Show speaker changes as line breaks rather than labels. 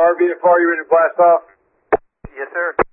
RVFR, you ready to blast off?
Yes, sir.